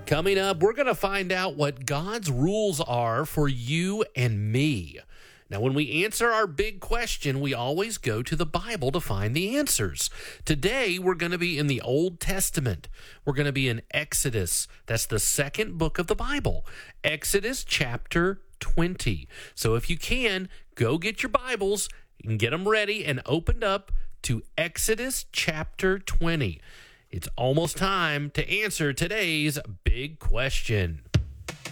Coming up, we're going to find out what God's rules are for you and me. Now, when we answer our big question, we always go to the Bible to find the answers. Today, we're going to be in the Old Testament. We're going to be in Exodus. That's the second book of the Bible. Exodus chapter 20. So if you can, go get your Bibles and get them ready and opened up to Exodus chapter 20. It's almost time to answer today's big question.